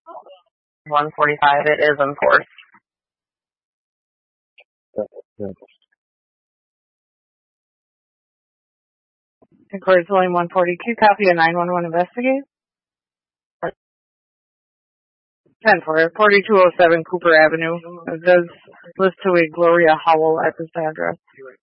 145, it is enforced. Inquiry Dwelling 142, copy of 911 investigate. 10 for 4207 Cooper Avenue. It does list to a Gloria Howell at this address.